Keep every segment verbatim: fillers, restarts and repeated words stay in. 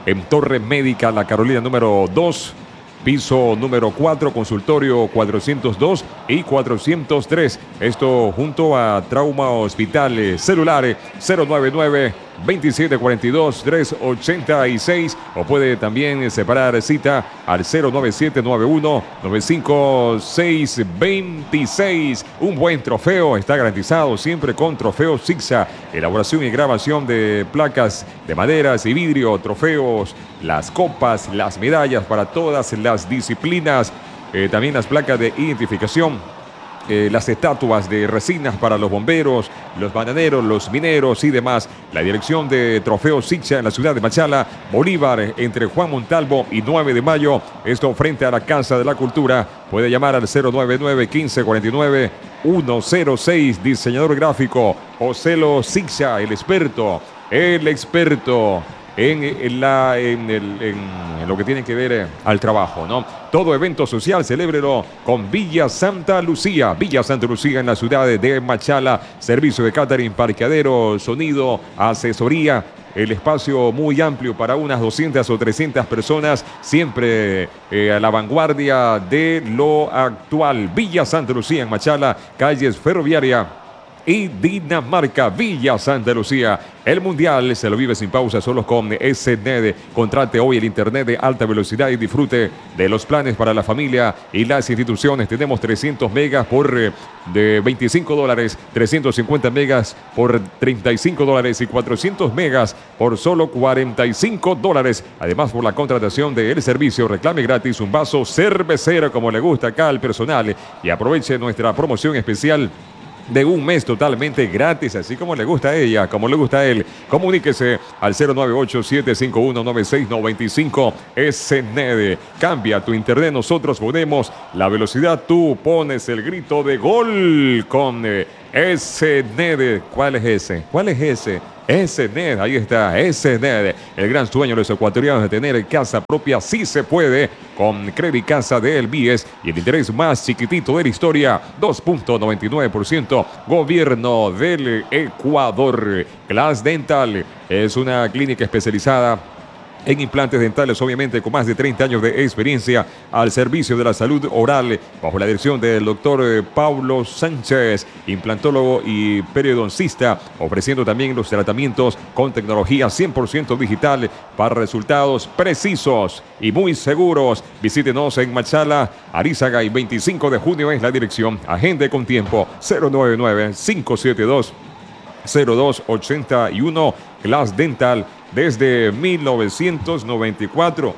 en Torre Médica, La Carolina número dos. Piso número cuatro, consultorio cuatrocientos dos y cuatrocientos tres. Esto junto a Trauma Hospital. Celular cero nueve nueve, veintisiete cuarenta y dos, trescientos ochenta y seis. O puede también separar cita al cero nueve siete nueve uno nueve cinco seis veintiséis. Un buen trofeo está garantizado siempre con Trofeo Sigsa. Elaboración y grabación de placas de maderas y vidrio, trofeos, las copas, las medallas para todas las disciplinas, eh, también las placas de identificación, eh, las estatuas de resinas para los bomberos, los bananeros, los mineros y demás. La dirección de Trofeo Sigsa en la ciudad de Machala, Bolívar, entre Juan Montalvo y nueve de mayo. Esto frente a la Casa de la Cultura. Puede llamar al cero nueve nueve, quince cuarenta y nueve, ciento seis. Diseñador gráfico Ocelo Sigsa, el experto, el experto. En, en, la, en, el, en, en lo que tiene que ver eh, al trabajo, ¿no? Todo evento social, celébrelo con Villa Santa Lucía. Villa Santa Lucía en la ciudad de Machala. Servicio de catering, parqueadero, sonido, asesoría. El espacio muy amplio para unas doscientas o trescientas personas. Siempre eh, a la vanguardia de lo actual. Villa Santa Lucía en Machala, calles Ferroviaria y Dinamarca. Villa Santa Lucía. El mundial se lo vive sin pausa, solo con S N E D. Contrate hoy el internet de alta velocidad y disfrute de los planes para la familia y las instituciones. Tenemos trescientos megas por eh, de veinticinco dólares, trescientos cincuenta megas por treinta y cinco dólares y cuatrocientos megas por solo cuarenta y cinco dólares. Además, por la contratación del servicio, reclame gratis un vaso cervecero como le gusta acá al personal y aproveche nuestra promoción especial de un mes totalmente gratis, así como le gusta a ella, como le gusta a él. Comuníquese al cero nueve ocho, siete cinco uno, nueve seis nueve cinco. S N E D. Cambia tu internet, nosotros ponemos la velocidad, tú pones el grito de gol con eh, S N E D. ¿Cuál es ese? ¿Cuál es ese? S N E D, ahí está, S N E D. El gran sueño de los ecuatorianos de tener casa propia, sí se puede, con Credit Casa de El Bies y el interés más chiquitito de la historia, dos punto noventa y nueve por ciento. Gobierno del Ecuador. Glass Dental es una clínica especializada en implantes dentales, obviamente con más de treinta años de experiencia al servicio de la salud oral, bajo la dirección del doctor Paulo Sánchez, implantólogo y periodoncista, ofreciendo también los tratamientos con tecnología cien por ciento digital para resultados precisos y muy seguros. Visítenos en Machala, Arizaga y veinticinco de junio es la dirección. Agende con tiempo cero nueve nueve, cinco siete dos, cero dos ocho uno. Glass Dental desde mil novecientos noventa y cuatro.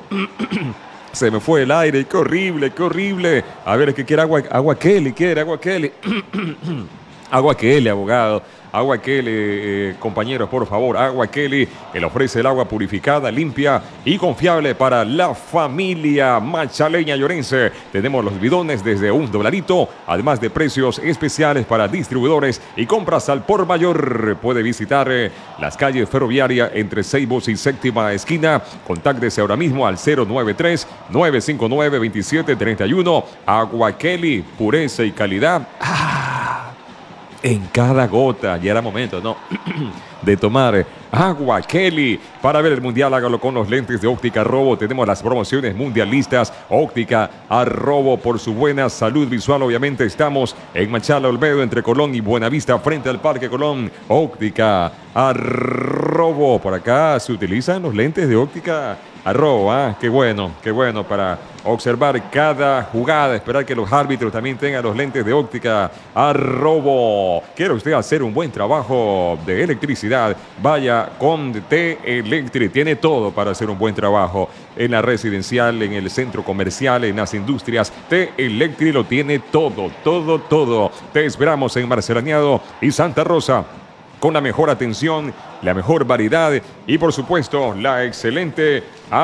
Se me fue el aire, qué horrible, qué horrible. A ver, es que quiere agua, agua Kelly, quiere agua Kelly. Agua Kelly, abogado. Agua Kelly, eh, compañeros, por favor. Agua Kelly, que le ofrece el agua purificada, limpia y confiable para la familia machaleña llorense. Tenemos los bidones desde un dolarito, además de precios especiales para distribuidores y compras al por mayor. Puede visitar eh, las calles Ferroviaria entre Ceibos y Séptima Esquina. Contáctese ahora mismo al cero nueve tres, nueve cinco nueve, dos siete tres uno. Agua Kelly, pureza y calidad. ¡Ah! En cada gota. Ya era momento, ¿no? de tomar Agua Kelly. Para ver el mundial, hágalo con los lentes de Óptica Robo. Tenemos las promociones mundialistas. Óptica Robo, por su buena salud visual. Obviamente estamos en Machala, Olmedo, entre Colón y Buenavista, frente al Parque Colón. Óptica Robo. Por acá se utilizan los lentes de Óptica Robo. ¿Ah? Qué bueno, qué bueno para observar cada jugada, esperar que los árbitros también tengan los lentes de Óptica Robo. ¿Quiere usted hacer un buen trabajo de electricidad? Vaya con T-Electric. Tiene todo para hacer un buen trabajo en la residencial, en el centro comercial, en las industrias. T-Electric lo tiene todo, todo, todo. Te esperamos en Marcelaneado y Santa Rosa, con la mejor atención, la mejor variedad y, por supuesto, la excelente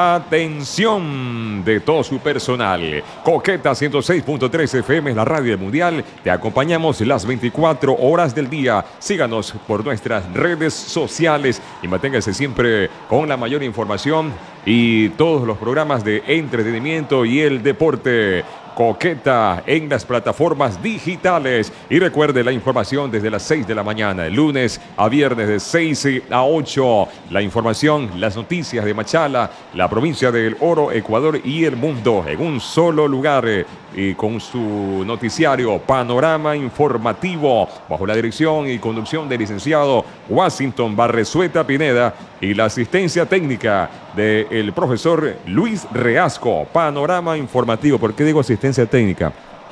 atención de todo su personal. Coqueta ciento seis punto tres F M es la radio del mundial. Te acompañamos las veinticuatro horas del día. Síganos por nuestras redes sociales y manténgase siempre con la mayor información y todos los programas de entretenimiento y el deporte. Coqueta en las plataformas digitales. Y recuerde la información desde las seis de la mañana, de lunes a viernes de seis a ocho. La información, las noticias de Machala, la provincia del Oro, Ecuador y el mundo en un solo lugar. Y con su noticiario Panorama Informativo, bajo la dirección y conducción del licenciado Washington Barrezueta Pineda y la asistencia técnica del profesor Luis Reasco. Panorama Informativo. ¿Por qué digo asistencia técnica?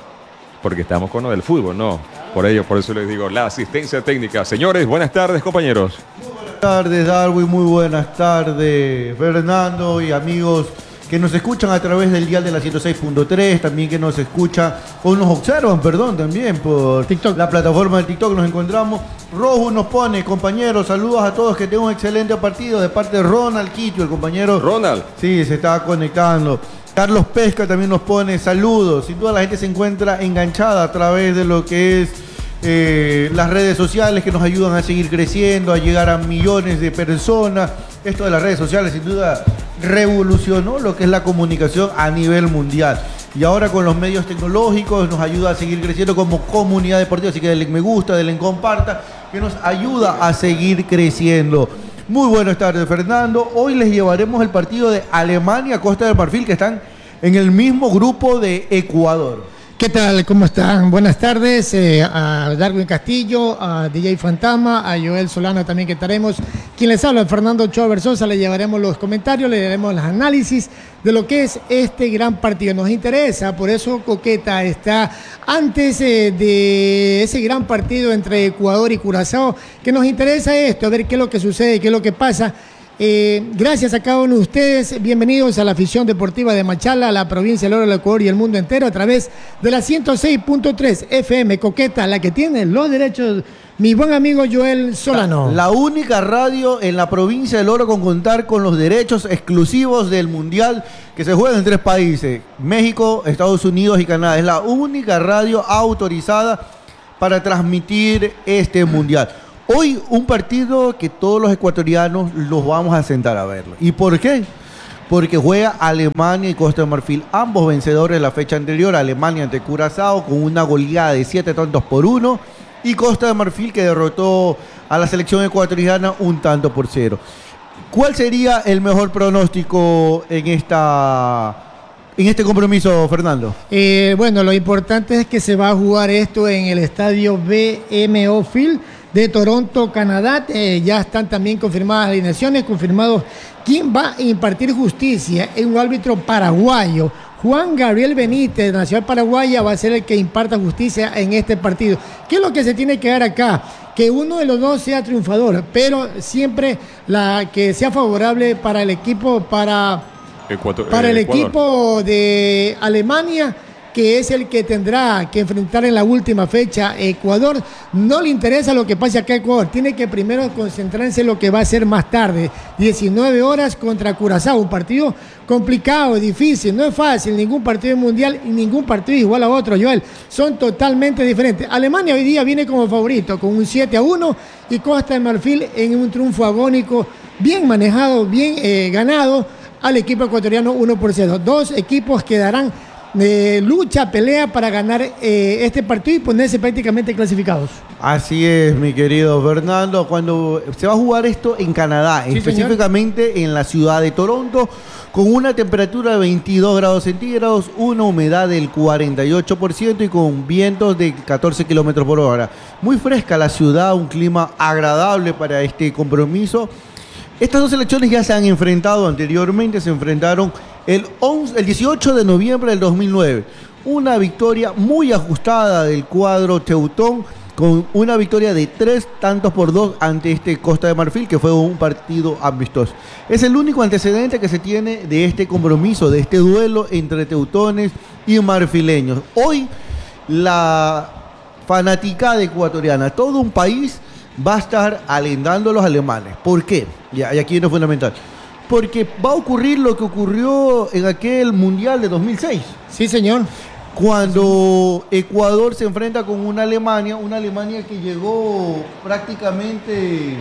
Porque estamos con lo del fútbol, ¿no? Por ello, por eso les digo la asistencia técnica. Señores, buenas tardes, compañeros. Buenas tardes, Darwin. Muy buenas tardes, Fernando y amigos que nos escuchan a través del dial de la ciento seis punto tres, también que nos escuchan o nos observan, perdón, también por TikTok, la plataforma de TikTok nos encontramos. Rojo nos pone, compañeros, saludos a todos, que tengan un excelente partido de parte de Ronald Quito, el compañero. Ronald. Sí, se está conectando. Carlos Pesca también nos pone saludos. Sin duda la gente se encuentra enganchada a través de lo que es eh, las redes sociales que nos ayudan a seguir creciendo, a llegar a millones de personas. Esto de las redes sociales sin duda revolucionó lo que es la comunicación a nivel mundial. Y ahora con los medios tecnológicos nos ayuda a seguir creciendo como comunidad deportiva. Así que denle me gusta, denle comparta, que nos ayuda a seguir creciendo. Muy buenas tardes, Fernando. Hoy les llevaremos el partido de Alemania, Costa de Marfil, que están en el mismo grupo de Ecuador. ¿Qué tal? ¿Cómo están? Buenas tardes eh, a Darwin Castillo, a D J Fantasma, a Joel Solano también que estaremos. Quien les habla, Fernando Ochoa Versosa, le llevaremos los comentarios, le daremos los análisis de lo que es este gran partido. Nos interesa, por eso Coqueta está antes eh, de ese gran partido entre Ecuador y Curazao, que nos interesa esto, a ver qué es lo que sucede, qué es lo que pasa. Eh, gracias a cada uno de ustedes, bienvenidos a la afición deportiva de Machala, la provincia del Oro, el Ecuador y el mundo entero a través de la ciento seis punto tres F M Coqueta, la que tiene los derechos, mi buen amigo Joel Solano. La, la única radio en la provincia del Oro con contar con los derechos exclusivos del Mundial que se juega en tres países, México, Estados Unidos y Canadá. Es la única radio autorizada para transmitir este Mundial. Hoy un partido que todos los ecuatorianos los vamos a sentar a verlo. ¿Y por qué? Porque juega Alemania y Costa de Marfil, ambos vencedores de la fecha anterior. Alemania ante Curazao con una goleada de siete tantos por uno y Costa de Marfil que derrotó a la selección ecuatoriana un tanto por cero. ¿Cuál sería el mejor pronóstico en esta... en este compromiso, Fernando? Eh, bueno, lo importante es que se va a jugar esto en el estadio B M O Field de Toronto, Canadá. Eh, ya están también confirmadas las alineaciones, confirmados quién va a impartir justicia. Es un árbitro paraguayo. Juan Gabriel Benítez, de Nacional Paraguaya, va a ser el que imparta justicia en este partido. ¿Qué es lo que se tiene que dar acá? Que uno de los dos sea triunfador, pero siempre la que sea favorable para el equipo, para, Ecuador, para el eh, Ecuador. equipo de Alemania, que es el que tendrá que enfrentar en la última fecha Ecuador. No le interesa lo que pase acá a Ecuador, tiene que primero concentrarse en lo que va a ser más tarde, diecinueve horas contra Curazao, un partido complicado, difícil, no es fácil, ningún partido mundial y ningún partido igual a otro, Joel, son totalmente diferentes. Alemania hoy día viene como favorito con un siete a uno y Costa de Marfil en un triunfo agónico, bien manejado, bien eh, ganado al equipo ecuatoriano uno por cero. Dos equipos que darán de lucha, pelea para ganar eh, este partido y ponerse prácticamente clasificados. Así es, mi querido Fernando. Cuando se va a jugar esto en Canadá, sí, específicamente señor. En la ciudad de Toronto, con una temperatura de veintidós grados centígrados, una humedad del cuarenta y ocho por ciento y con vientos de catorce kilómetros por hora. Muy fresca la ciudad, un clima agradable para este compromiso. Estas dos selecciones ya se han enfrentado anteriormente, se enfrentaron el, once, el dieciocho de noviembre del dos mil nueve. Una victoria muy ajustada del cuadro teutón, con una victoria de tres tantos por dos ante este Costa de Marfil, que fue un partido amistoso. Es el único antecedente que se tiene de este compromiso, de este duelo entre teutones y marfileños. Hoy la fanaticada ecuatoriana, todo un país va a estar alentando a los alemanes. ¿Por qué? Y aquí viene fundamental. Porque va a ocurrir lo que ocurrió en aquel Mundial de dos mil seis. Sí, señor. Cuando Ecuador se enfrenta con una Alemania, una Alemania que llegó prácticamente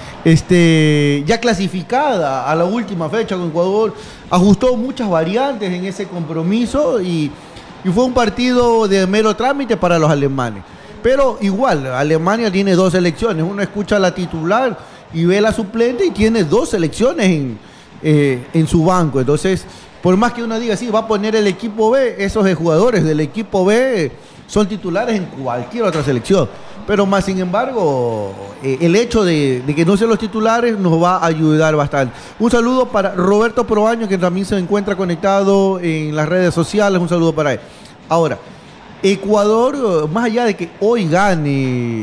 este, ya clasificada a la última fecha con Ecuador, ajustó muchas variantes en ese compromiso y, y fue un partido de mero trámite para los alemanes. Pero igual, Alemania tiene dos selecciones, uno escucha a la titular y ve la suplente y tiene dos selecciones en, eh, en su banco. Entonces, por más que uno diga, sí, va a poner el equipo B, esos jugadores del equipo B son titulares en cualquier otra selección. Pero más sin embargo, eh, el hecho de, de que no sean los titulares nos va a ayudar bastante. Un saludo para Roberto Proaño, que también se encuentra conectado en las redes sociales. Un saludo para él. Ahora, Ecuador, más allá de que hoy gane,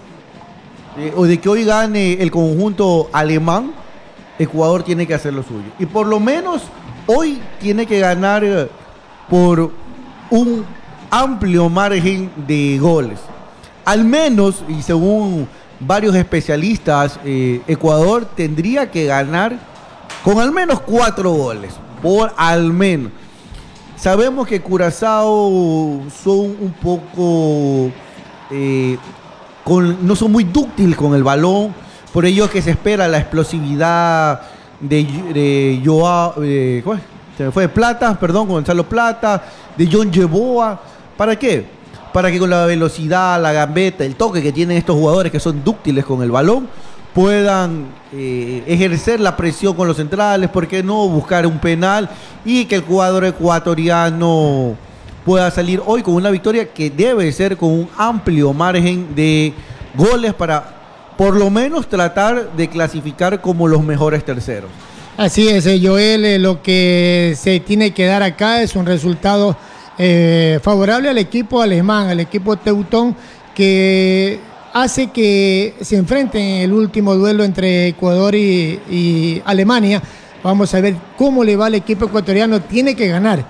eh, o de que hoy gane el conjunto alemán, Ecuador tiene que hacer lo suyo. Y por lo menos hoy tiene que ganar eh, por un amplio margen de goles. Al menos, y según varios especialistas, eh, Ecuador tendría que ganar con al menos cuatro goles, por al menos. Sabemos que Curazao son un poco, eh, con, no son muy dúctiles con el balón, por ello es que se espera la explosividad de, de Joao, eh, se me fue de Plata, perdón, Gonzalo Plata, de John Yeboah. ¿Para qué? Para que con la velocidad, la gambeta, el toque que tienen estos jugadores que son dúctiles con el balón, puedan eh, ejercer la presión con los centrales, ¿por qué no? Buscar un penal y que el jugador ecuatoriano pueda salir hoy con una victoria que debe ser con un amplio margen de goles para por lo menos tratar de clasificar como los mejores terceros. Así es, Joel, eh, lo que se tiene que dar acá es un resultado Eh, favorable al equipo alemán, al equipo teutón, que hace que se enfrenten en el último duelo entre Ecuador y, y Alemania. Vamos a ver cómo le va al equipo ecuatoriano. Tiene que ganar.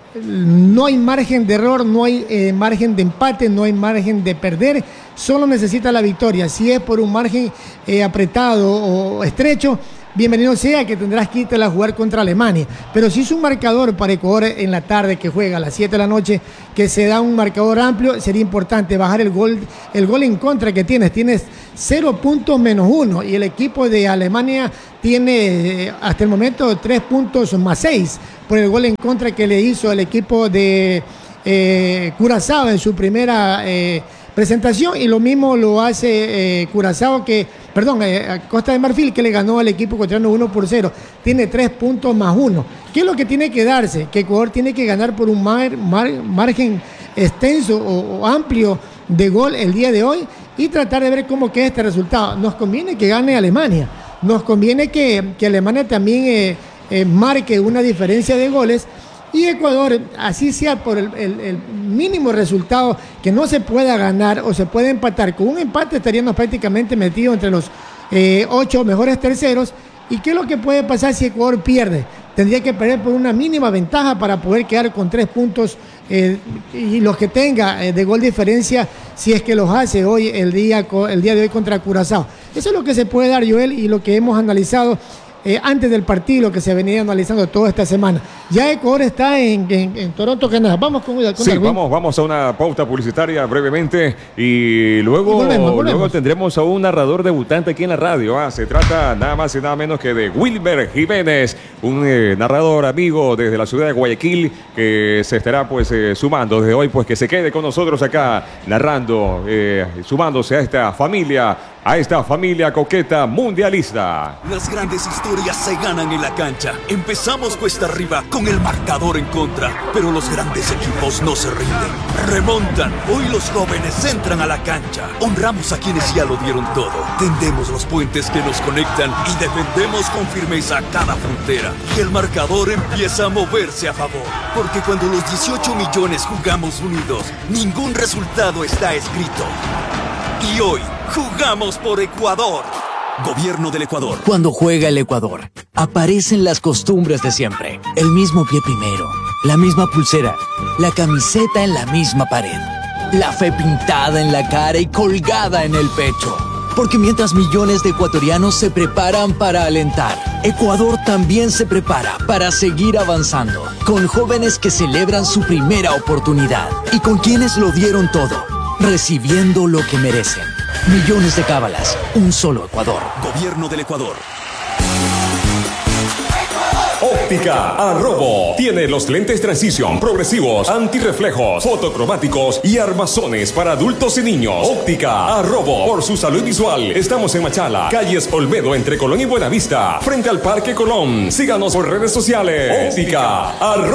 No hay margen de error, no hay eh, margen de empate, no hay margen de perder. Solo necesita la victoria. Si es por un margen eh, apretado o estrecho, bienvenido sea, que tendrás que irte a jugar contra Alemania. Pero si es un marcador para Ecuador en la tarde, que juega a las siete de la noche, que se da un marcador amplio, sería importante bajar el gol, el gol en contra que tienes. Tienes cero puntos menos uno y el equipo de Alemania tiene hasta el momento tres puntos más seis por el gol en contra que le hizo el equipo de eh, Curazao en su primera eh, presentación, y lo mismo lo hace eh, Curazao que, perdón, eh, Costa de Marfil, que le ganó al equipo ecuatoriano uno por cero. Tiene tres puntos más uno. ¿Qué es lo que tiene que darse? Que Ecuador tiene que ganar por un mar, mar, margen extenso o, o amplio de gol el día de hoy y tratar de ver cómo queda este resultado. Nos conviene que gane Alemania. Nos conviene que, que Alemania también eh, eh, marque una diferencia de goles. Y Ecuador, así sea por el, el, el mínimo resultado, que no se pueda ganar o se pueda empatar. Con un empate estaríamos prácticamente metidos entre los eh, ocho mejores terceros. ¿Y qué es lo que puede pasar si Ecuador pierde? Tendría que perder por una mínima ventaja para poder quedar con tres puntos eh, y los que tenga eh, de gol diferencia, si es que los hace hoy el día, el día de hoy contra Curazao. Eso es lo que se puede dar, Joel, y lo que hemos analizado Eh, antes del partido, que se venía analizando toda esta semana. Ya Ecuador está en, en, en Toronto, Canadá. Vamos con, con Sí, vamos, vamos a una pauta publicitaria brevemente y luego, y volvemos, volvemos. luego tendremos a un narrador debutante aquí en la radio. Ah, se trata nada más y nada menos que de Wilber Jiménez, un eh, narrador amigo desde la ciudad de Guayaquil, que se estará pues eh, sumando desde hoy, pues que se quede con nosotros acá narrando, eh, sumándose a esta familia, a esta familia coqueta mundialista. Las grandes historias se ganan en la cancha. Empezamos cuesta arriba con el marcador en contra, pero los grandes equipos no se rinden. Remontan. Hoy los jóvenes entran a la cancha. Honramos a quienes ya lo dieron todo. Tendemos los puentes que nos conectan y defendemos con firmeza cada frontera. Y el marcador empieza a moverse a favor. Porque cuando los dieciocho millones jugamos unidos, ningún resultado está escrito. Y hoy jugamos por Ecuador. Gobierno del Ecuador. Cuando juega el Ecuador, aparecen las costumbres de siempre. El mismo pie primero, la misma pulsera, la camiseta en la misma pared, la fe pintada en la cara y colgada en el pecho. Porque mientras millones de ecuatorianos se preparan para alentar, Ecuador también se prepara para seguir avanzando, con jóvenes que celebran su primera oportunidad y con quienes lo dieron todo, recibiendo lo que merecen. Millones de cábalas, un solo Ecuador. Gobierno del Ecuador. Ojo, Óptica Arrobo tiene los lentes Transition progresivos, antirreflejos, fotocromáticos y armazones para adultos y niños. Óptica Arrobo, por su salud visual. Estamos en Machala, calles Olmedo, entre Colón y Buenavista, frente al Parque Colón. Síganos por redes sociales. Óptica Arrobo.